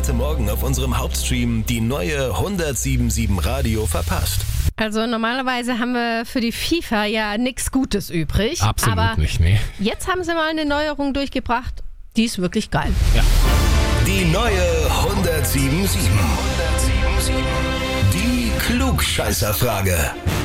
heute Morgen auf unserem Hauptstream die neue 107.7 Radio verpasst? Also normalerweise haben wir für die FIFA ja nichts Gutes übrig. Absolut aber nicht, nee. Jetzt haben sie mal eine Neuerung durchgebracht. Die ist wirklich geil. Ja. Die neue 107.7. Die Klugscheißerfrage.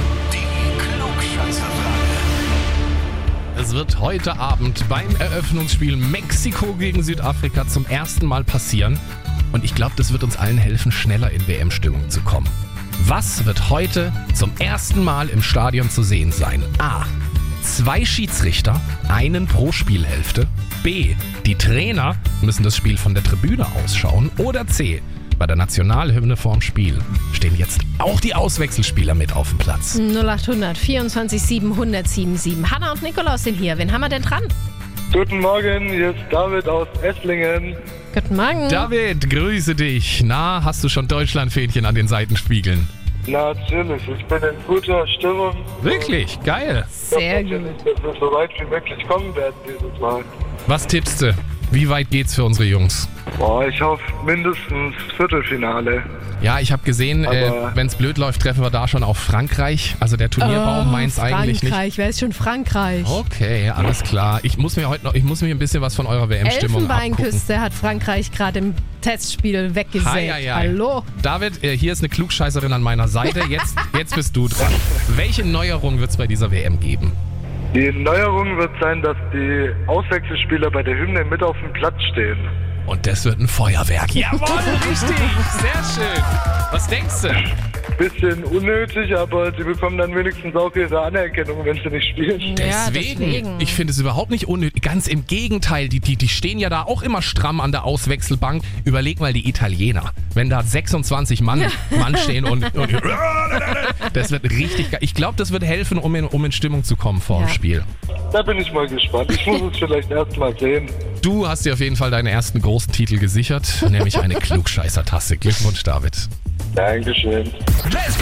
Es wird heute Abend beim Eröffnungsspiel Mexiko gegen Südafrika zum ersten Mal passieren. Und ich glaube, das wird uns allen helfen, schneller in WM-Stimmung zu kommen. Was wird heute zum ersten Mal im Stadion zu sehen sein? A. 2 Schiedsrichter, einen pro Spielhälfte. B. Die Trainer müssen das Spiel von der Tribüne ausschauen. Oder C. Bei der Nationalhymne vorm Spiel stehen jetzt auch die Auswechselspieler mit auf dem Platz. 0800 24 7 1077. Hanna und Nikolaus sind hier. Wen haben wir denn dran? Guten Morgen, hier ist David aus Esslingen. Guten Morgen. David, grüße dich. Na, hast du schon Deutschlandfähnchen an den Seitenspiegeln? Natürlich, ich bin in guter Stimmung. Wirklich? Geil. Sehr gut. Dass wir so weit wie möglich kommen werden dieses Mal. Was tippst du? Wie weit geht's für unsere Jungs? Ich hoffe mindestens Viertelfinale. Ja, ich habe gesehen, Aber- wenn es blöd läuft, treffen wir da schon auf Frankreich. Also der Turnierbaum meint's eigentlich nicht. Frankreich, wer ist schon Frankreich? Okay, alles klar. Ich muss mir ein bisschen was von eurer WM-Stimmung abgucken. Elfenbeinküste hat Frankreich gerade im Testspiel weggesägt. Hei, hei, hei. Hallo? David, hier ist eine Klugscheißerin an meiner Seite. Jetzt bist du dran. Welche Neuerung wird es bei dieser WM geben? Die Neuerung wird sein, dass die Auswechselspieler bei der Hymne mit auf dem Platz stehen. Und das wird ein Feuerwerk. Jawohl, richtig. Sehr schön. Was denkst du? Bisschen unnötig, aber die bekommen dann wenigstens auch ihre Anerkennung, wenn sie nicht spielen. Ja, Deswegen. Ich finde es überhaupt nicht unnötig. Ganz im Gegenteil. Die stehen ja da auch immer stramm an der Auswechselbank. Überleg mal die Italiener. Wenn da 26 Mann stehen und das wird richtig geil. Ich glaube, das wird helfen, um in Stimmung zu kommen vor dem Spiel. Da bin ich mal gespannt. Ich muss es vielleicht erst mal sehen. Du hast dir auf jeden Fall deinen ersten großen Titel gesichert, nämlich eine Klugscheißer-Tasse. Glückwunsch, David. Dankeschön.